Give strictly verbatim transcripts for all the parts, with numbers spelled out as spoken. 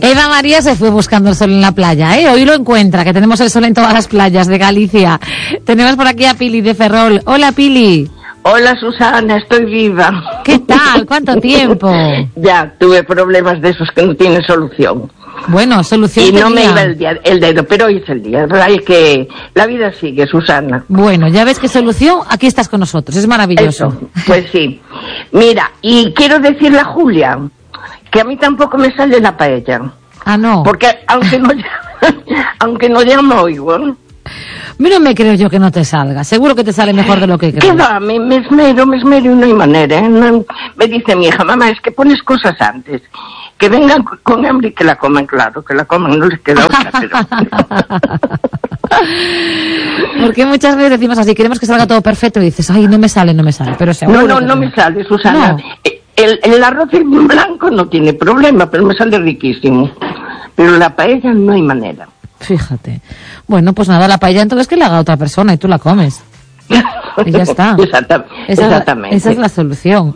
Eva María se fue buscando el sol en la playa, ¿eh? Hoy lo encuentra, que tenemos el sol en todas las playas de Galicia. Tenemos por aquí a Pili de Ferrol. Hola, Pili. Hola, Susana, estoy viva. ¿Qué tal? ¿Cuánto tiempo? Ya, tuve problemas de esos que no tienen solución. Bueno, solución Y no tenía. me iba el, día, el dedo, pero hoy es el día. Hay que... La vida sigue, Susana. Bueno, ya ves qué solución, aquí estás con nosotros, es maravilloso. Eso, pues sí. Mira, y quiero decirle a Julia que a mí tampoco me sale la paella. Ah, no. Porque aunque no, aunque no llamo oigo... Mira, me creo yo que no te salga. Seguro que te sale mejor de lo que crees. ¿Qué va? Me, me esmero, me esmero y no hay manera, ¿eh? No, me dice mi hija, mamá, es que pones cosas antes. Que vengan con hambre y que la coman, claro, que la coman, no les queda otra, pero... Porque muchas veces decimos así, queremos que salga todo perfecto y dices, ay, no me sale, no me sale, pero seguro No, no, que no me sale, Susana. No. El, el arroz en blanco no tiene problema, pero me sale riquísimo. Pero la paella no hay manera. Fíjate. Bueno, pues nada, la paella entonces que la haga otra persona y tú la comes. Y ya está. Exacta, esa, exactamente. Esa es la solución.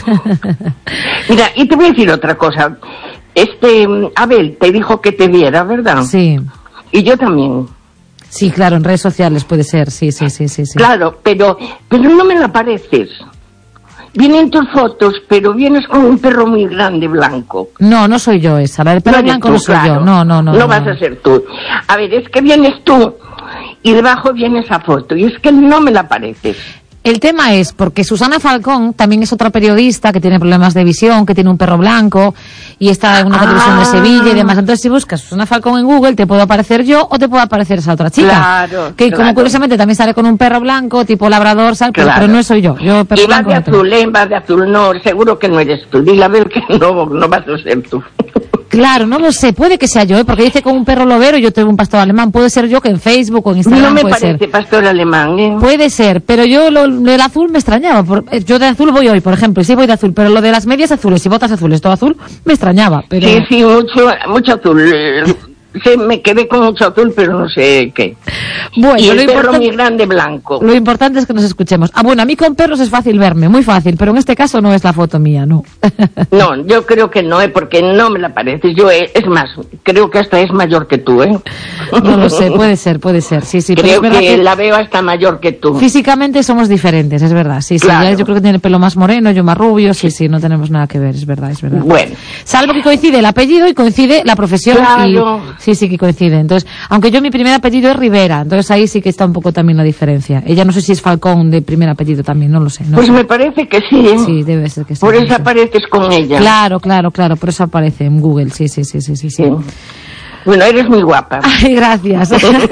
Mira, y te voy a decir otra cosa. Este, Abel te dijo que te viera, ¿verdad? Sí. Y yo también. Sí, claro, en redes sociales puede ser, sí, sí, sí, sí. sí. Claro, pero, pero no me la pareces. Vienen tus fotos, pero vienes con un perro muy grande blanco. No, no soy yo esa. El perro No eres blanco tú, no soy claro. yo. No, no, no. No no vas no. a ser tú. A ver, es que vienes tú y debajo viene esa foto. Y es que no me la pareces. El tema es porque Susana Falcón también es otra periodista que tiene problemas de visión, que tiene un perro blanco y está en una televisión Ah. de Sevilla y demás. Entonces, si buscas Susana Falcón en Google, te puedo aparecer yo o te puedo aparecer esa otra chica. Claro, que claro. como curiosamente también sale con un perro blanco, tipo labrador, sal, pero, Claro. pero no soy yo. Yo perro Y vas blanco de no tengo. azul, ¿eh? Vas de azul. No, seguro que no eres tú. Dile a ver que no, no vas a ser tú. Claro, no lo sé, puede que sea yo, ¿eh? Porque dice con un perro lobero y yo tengo un pastor alemán. Puede ser yo que en Facebook o en Instagram No me puede parece ser. pastor alemán, ¿eh? Puede ser, pero yo lo del azul me extrañaba. Por, eh, yo de azul voy hoy, por ejemplo, y sí voy de azul, pero lo de las medias azules y botas azules, todo azul, me extrañaba. Pero... Sí, sí, mucho, mucho azul. Eh, Sí, me quedé con mucho azul, pero no sé qué. Bueno, y el lo perro importante, muy grande blanco. Lo importante es que nos escuchemos. Ah, bueno, a mí con perros es fácil verme, muy fácil, pero en este caso no es la foto mía, no. No, yo creo que no, ¿eh? Porque no me la pareces. Yo, eh, es más, creo que hasta es mayor que tú, ¿eh? No lo sé, puede ser, puede ser, sí, sí. Creo pero es que, verdad que la veo hasta mayor que tú. físicamente somos diferentes, es verdad, sí, sí. Claro. Ya yo creo que tiene el pelo más moreno, yo más rubio, sí, sí, no tenemos nada que ver, es verdad, es verdad. Bueno. Salvo que coincide el apellido y coincide la profesión. Claro. Y, sí, sí que coincide. Entonces, aunque yo mi primer apellido es Rivera, entonces ahí sí que está un poco también la diferencia. Ella no sé si es Falcón de primer apellido también, no lo sé. No Pues sé. me parece que sí, ¿eh? Sí, debe ser que sí. Por debe eso ser. apareces con ella. Claro, claro, claro, por eso aparece en Google, sí, sí, sí, sí, sí. sí. Sí. Bueno, eres muy guapa. Ay, gracias.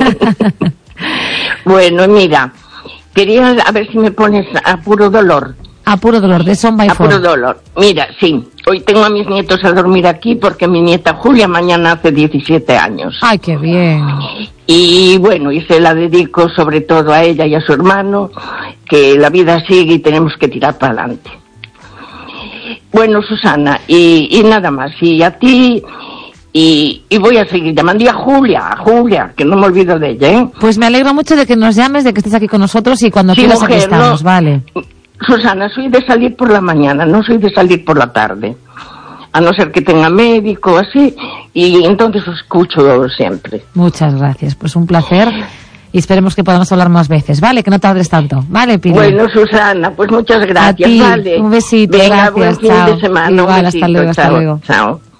Bueno, mira, quería a ver si me pones a puro dolor. A puro dolor, de Son by A Four. puro dolor. Mira, sí, hoy tengo a mis nietos a dormir aquí porque mi nieta Julia mañana hace diecisiete años. Ay, qué bien. Y bueno, y se la dedico sobre todo a ella y a su hermano, que la vida sigue y tenemos que tirar para adelante. Bueno, Susana, y, y nada más, y a ti, y, y voy a seguir llamando y a Julia, a Julia, que no me olvido de ella, ¿eh? Pues me alegro mucho de que nos llames, de que estés aquí con nosotros y cuando Sí, quieras aquí mujer, estamos, no. vale. Susana, soy de salir por la mañana, no soy de salir por la tarde. A no ser que tenga médico, así, y entonces os escucho siempre. Muchas gracias, pues un placer y esperemos que podamos hablar más veces, ¿vale? Que no tardes tanto, ¿vale, Pili? Bueno, Susana, pues muchas gracias, a ti, vale. un besito, Venga, gracias, buen fin chao. de semana, Igual, un hasta besito, luego, hasta chao, luego. chao.